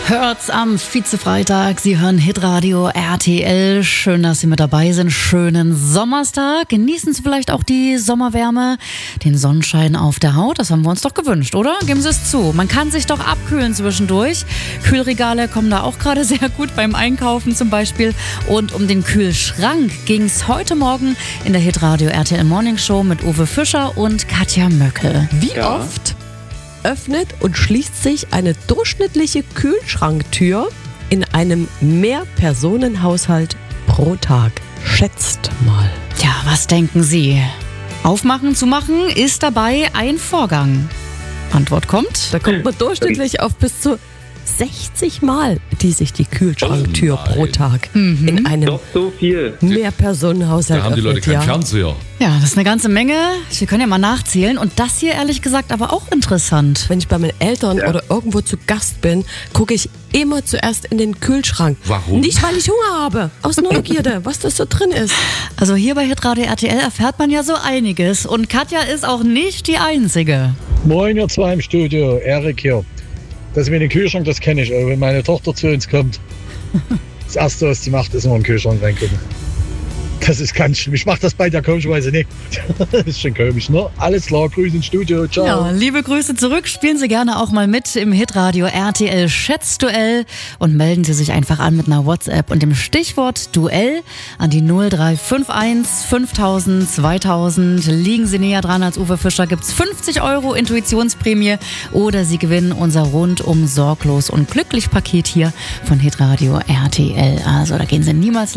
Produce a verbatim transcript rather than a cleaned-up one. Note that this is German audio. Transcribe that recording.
Hört's am Vize-Freitag. Sie hören Hitradio R T L. Schön, dass Sie mit dabei sind. Schönen Sommerstag. Genießen Sie vielleicht auch die Sommerwärme, den Sonnenschein auf der Haut. Das haben wir uns doch gewünscht, oder? Geben Sie es zu. Man kann sich doch abkühlen zwischendurch. Kühlregale kommen da auch gerade sehr gut beim Einkaufen zum Beispiel. Und um den Kühlschrank ging's heute Morgen in der Hitradio R T L Morning Show mit Uwe Fischer und Katja Möckel. Wie ja. oft öffnet und schließt sich eine durchschnittliche Kühlschranktür in einem Mehrpersonenhaushalt pro Tag? Schätzt mal. Tja, was denken Sie? Aufmachen, zumachen ist dabei ein Vorgang. Antwort kommt. Da kommt man durchschnittlich auf bis zu sechzig Mal, die sich die Kühlschranktür oh pro Tag mhm. in einem Doch so viel. Mehrpersonenhaushalt Da haben die öffnet, Leute keinen ja. Fernseher. Ja, das ist eine ganze Menge. Wir können ja mal nachzählen. Und das hier ehrlich gesagt aber auch interessant. Wenn ich bei meinen Eltern Ja. oder irgendwo zu Gast bin, gucke ich immer zuerst in den Kühlschrank. Warum? Nicht, weil ich Hunger habe, aus Neugierde, was das so drin ist. Also hier bei Hitradio R T L erfährt man ja so einiges. Und Katja ist auch nicht die Einzige. Moin, ihr zwei im Studio, Erik hier. Das mit dem Kühlschrank, das kenne ich. Aber wenn meine Tochter zu uns kommt, das Erste, was sie macht, ist immer in den Kühlschrank reingucken. Das ist ganz schlimm. Ich mache das bei der komischerweise nicht. Das ist schon komisch, ne? Alles klar, Grüße ins Studio, ciao. Ja, liebe Grüße zurück. Spielen Sie gerne auch mal mit im Hitradio R T L Schätzduell und melden Sie sich einfach an mit einer WhatsApp und dem Stichwort Duell an die null drei fünf eins fünftausend zweitausend. Liegen Sie näher dran als Uwe Fischer, gibt's fünfzig Euro Intuitionsprämie oder Sie gewinnen unser rundum sorglos und glücklich Paket hier von Hitradio R T L. Also da gehen Sie niemals